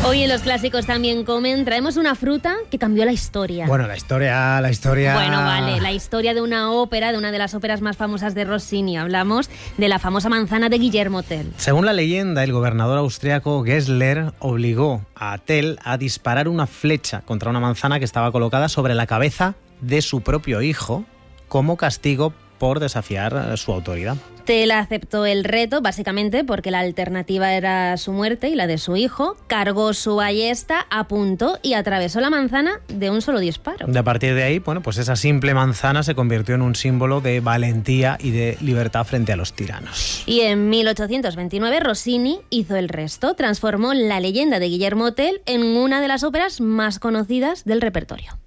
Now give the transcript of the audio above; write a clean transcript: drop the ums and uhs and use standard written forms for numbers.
Hoy en Los Clásicos También Comen traemos una fruta que cambió la historia. Bueno, la historia... Bueno, vale, la historia de una ópera, de una de las óperas más famosas de Rossini. Hablamos de la famosa manzana de Guillermo Tell. Según la leyenda, el gobernador austriaco Gessler obligó a Tell a disparar una flecha contra una manzana que estaba colocada sobre la cabeza de su propio hijo como castigo por desafiar su autoridad. Tell aceptó el reto, básicamente porque la alternativa era su muerte y la de su hijo. Cargó su ballesta, apuntó y atravesó la manzana de un solo disparo. De a partir de ahí, bueno, pues esa simple manzana se convirtió en un símbolo de valentía y de libertad frente a los tiranos. Y en 1829 Rossini hizo el resto, transformó la leyenda de Guillermo Tell en una de las óperas más conocidas del repertorio.